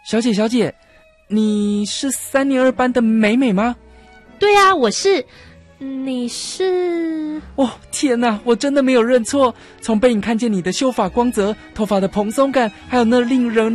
小姐，你是3年2班的美美吗？ 对啊，我是。你是？ 哦，天哪，我真的没有认错。从背影看见你的秀发光泽、头发的蓬松感，还有那令人